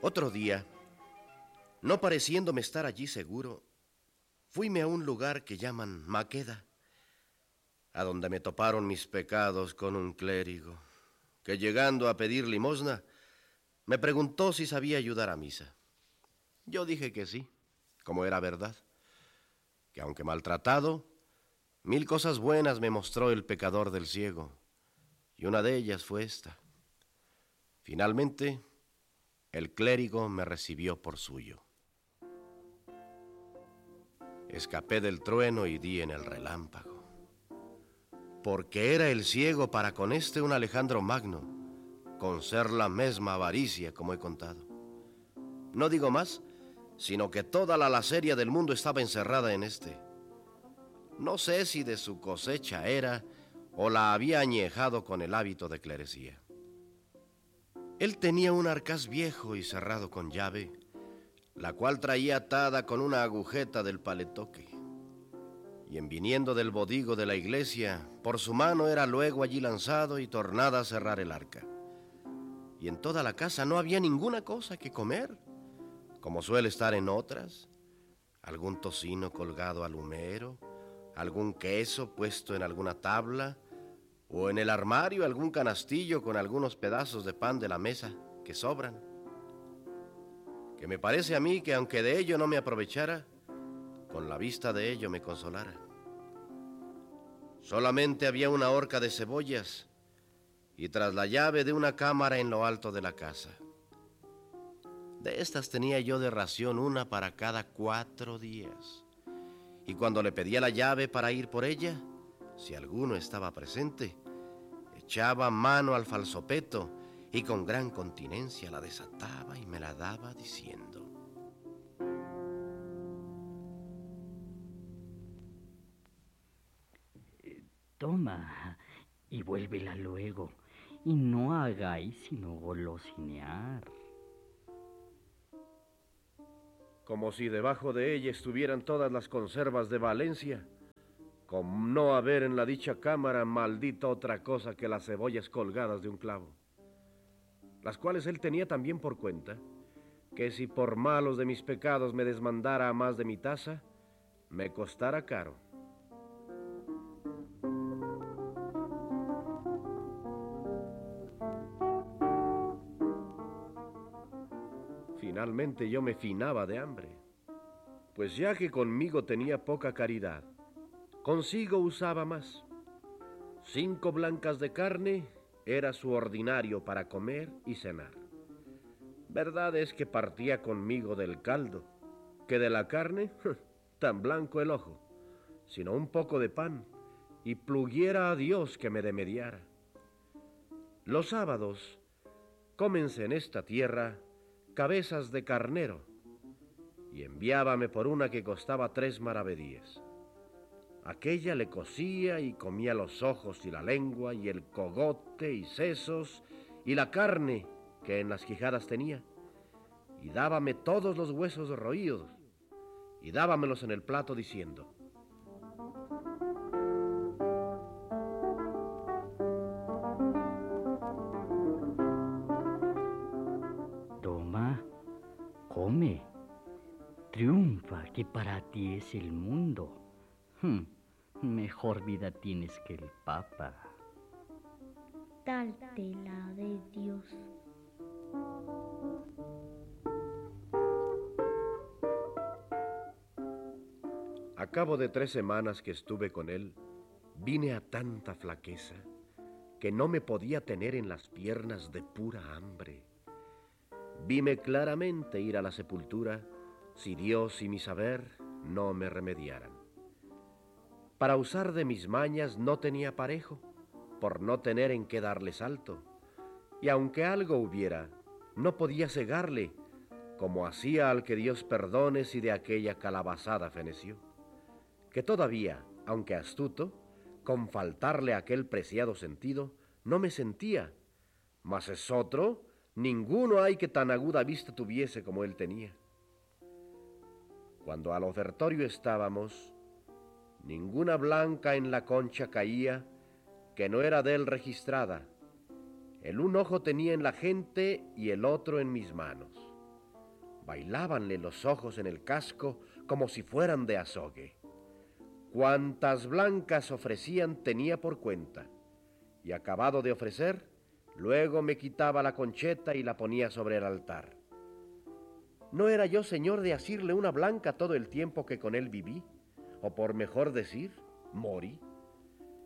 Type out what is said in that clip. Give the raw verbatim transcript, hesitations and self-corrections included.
Otro día, no pareciéndome estar allí seguro, fuime a un lugar que llaman Maqueda, a donde me toparon mis pecados con un clérigo, que llegando a pedir limosna, me preguntó si sabía ayudar a misa. Yo dije que sí, como era verdad, que aunque maltratado, mil cosas buenas me mostró el pecador del ciego, y una de ellas fue esta. Finalmente, el clérigo me recibió por suyo. Escapé del trueno y di en el relámpago, porque era el ciego para con este un Alejandro Magno, con ser la mesma avaricia, como he contado. No digo más, sino que toda la laceria del mundo estaba encerrada en este. No sé si de su cosecha era o la había añejado con el hábito de clerecía. Él tenía un arcaz viejo y cerrado con llave, la cual traía atada con una agujeta del paletoque. Y en viniendo del bodigo de la iglesia, por su mano era luego allí lanzado y tornada a cerrar el arca. Y en toda la casa no había ninguna cosa que comer, como suele estar en otras, algún tocino colgado al humero, algún queso puesto en alguna tabla, o en el armario algún canastillo con algunos pedazos de pan de la mesa que sobran. Que me parece a mí que aunque de ello no me aprovechara, con la vista de ello me consolara. Solamente había una horca de cebollas y tras la llave de una cámara en lo alto de la casa. De estas tenía yo de ración una para cada cuatro días. Y cuando le pedía la llave para ir por ella, si alguno estaba presente, echaba mano al falsopeto y con gran continencia la desataba y me la daba diciendo: Toma, y vuélvela luego, y no hagáis sino golosinear. Como si debajo de ella estuvieran todas las conservas de Valencia, con no haber en la dicha cámara maldita otra cosa que las cebollas colgadas de un clavo, las cuales él tenía también por cuenta, que si por malos de mis pecados me desmandara a más de mi taza, me costara caro. Finalmente yo me finaba de hambre, pues ya que conmigo tenía poca caridad, consigo usaba más. Cinco blancas de carne era su ordinario para comer y cenar. Verdad es que partía conmigo del caldo, que de la carne, tan blanco el ojo, sino un poco de pan, y pluguiera a Dios que me demediara. Los sábados, cómense en esta tierra cabezas de carnero, y enviábame por una que costaba tres maravedíes. Aquella le cocía y comía los ojos y la lengua y el cogote y sesos y la carne que en las quijadas tenía, y dábame todos los huesos roídos, y dábamelos en el plato diciendo: Toma, come, triunfa, que para ti es el mundo. Hmm, mejor vida tienes que el Papa. Tal te la de Dios. A cabo de tres semanas que estuve con él, vine a tanta flaqueza que no me podía tener en las piernas de pura hambre. Vime claramente ir a la sepultura si Dios y mi saber no me remediaran. Para usar de mis mañas no tenía parejo, por no tener en qué darle salto, y aunque algo hubiera, no podía cegarle, como hacía al que Dios perdone si de aquella calabazada feneció, que todavía, aunque astuto, con faltarle aquel preciado sentido, no me sentía, mas es otro, ninguno hay que tan aguda vista tuviese como él tenía. Cuando al ofertorio estábamos, ninguna blanca en la concha caía que no era de él registrada. El un ojo tenía en la gente y el otro en mis manos. bailábanle los ojos en el casco como si fueran de azogue. Cuantas blancas ofrecían tenía por cuenta, y acabado de ofrecer, luego me quitaba la concheta y la ponía sobre el altar. ¿No era yo señor de asirle una blanca todo el tiempo que con él viví? O por mejor decir, morí.